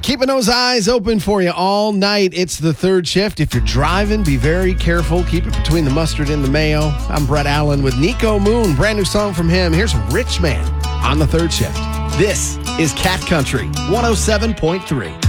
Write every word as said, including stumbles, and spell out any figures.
Keeping those eyes open for you all night. It's the third shift. If you're driving, be very careful. Keep it between the mustard and the mayo. I'm Brett Allen with Nico Moon. Brand new song from him. Here's Rich Man on the third shift. This is Cat Country one oh seven point three.